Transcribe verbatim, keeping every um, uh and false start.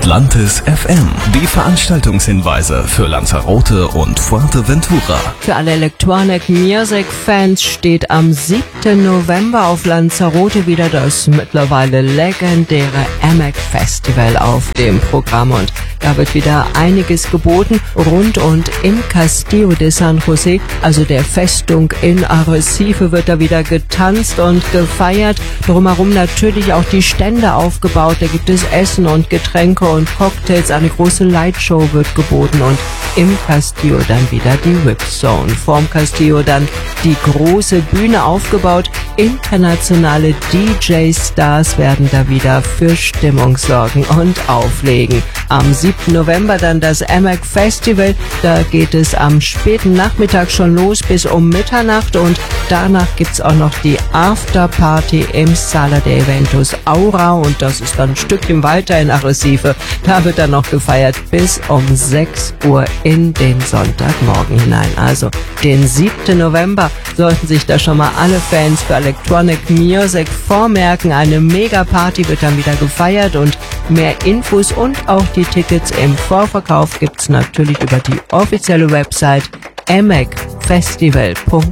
Atlantis F M. Die Veranstaltungshinweise für Lanzarote und Fuerteventura. Für alle Electronic Music Fans steht am siebten November auf Lanzarote wieder das mittlerweile legendäre A M A C Festival auf dem Programm, und da wird wieder einiges geboten rund und im Castillo de San José, also der Festung in Arrecife, wird da wieder getanzt und gefeiert. Drumherum natürlich auch die Stände aufgebaut, da gibt es Essen und Getränke und Cocktails, eine große Lightshow wird geboten und im Castillo dann wieder die Whip Zone. Vorm Castillo dann die große Bühne aufgebaut. Internationale D J-Stars werden da wieder für Stimmung sorgen und auflegen. Am siebten November dann das A M A C Festival. Da geht es am späten Nachmittag schon los bis um Mitternacht, und danach gibt's auch noch die Afterparty im Sala de Eventos Aura, und das ist dann ein Stückchen weiter in Arrecife. Da wird dann noch gefeiert bis um sechs Uhr in den Sonntagmorgen hinein. Also den siebten November sollten sich da schon mal alle Fans für Electronic Music vormerken. Eine Mega-Party wird dann wieder gefeiert, und mehr Infos und auch die Tickets im Vorverkauf gibt's natürlich über die offizielle Website a m a c festival punkt